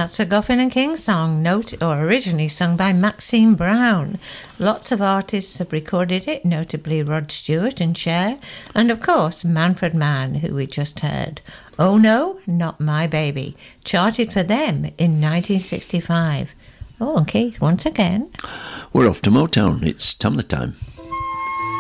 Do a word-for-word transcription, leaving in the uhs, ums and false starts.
That's a Goffin and King song, note, or originally sung by Maxine Brown. Lots of artists have recorded it, notably Rod Stewart and Cher, and of course Manfred Mann, who we just heard. Oh No, Not My Baby, charted for them in nineteen sixty-five. Oh, and Keith, once again. We're off to Motown. It's Tamla time.